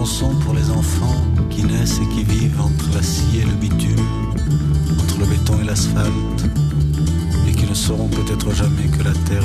chanson pour les enfants qui naissent et qui vivent entre l'acier et le bitume, entre le béton et l'asphalte, et qui ne sauront peut-être jamais que la terre